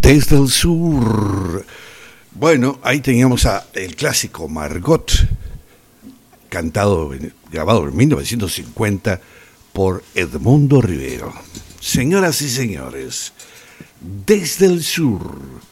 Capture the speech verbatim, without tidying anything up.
Desde el sur. Bueno, ahí teníamos a el clásico Margot, cantado, grabado en mil novecientos cincuenta por Edmundo Rivero. Señoras y señores, desde el sur,